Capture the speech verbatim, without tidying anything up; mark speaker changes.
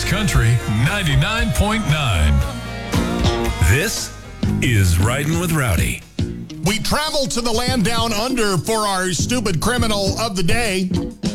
Speaker 1: Country ninety-nine point nine. This is Riding with Rowdy.
Speaker 2: We travel to the land down under for our stupid criminal of the day.